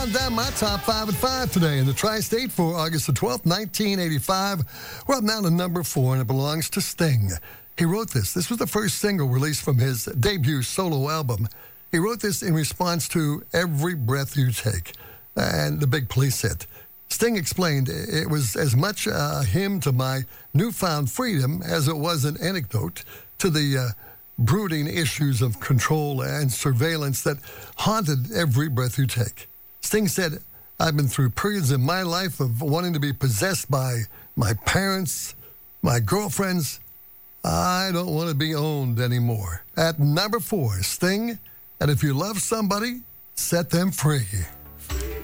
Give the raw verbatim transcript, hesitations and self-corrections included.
Down my top five at five today in the Tri-State for August the twelfth, nineteen eighty-five. We're up now to number four, and it belongs to Sting. He wrote this. This was the first single released from his debut solo album. He wrote this in response to Every Breath You Take and the big Police hit. Sting explained it was as much a hymn to my newfound freedom as it was an anecdote to the uh, brooding issues of control and surveillance that haunted every breath you take. Sting said, I've been through periods in my life of wanting to be possessed by my parents, my girlfriends. I don't want to be owned anymore. At number four, Sting, and if you love somebody, set them free.